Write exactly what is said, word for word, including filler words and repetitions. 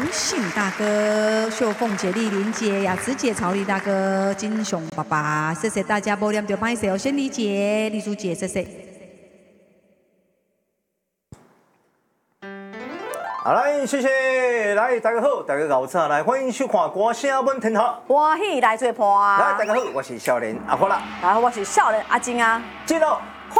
信大哥、秀凤姐、丽玲姐、雅慈姐、曹丽大哥、金雄爸爸，谢谢大家不念就拍手，仙丽姐、丽珠姐，谢谢。 好，来，谢谢，来，大家好，大家搞错，来，欢迎收看《歌声问天下》， 欢喜来做伴。 来，大家好，我是少年阿虎啦， 然后我是少年阿金啊， 记得。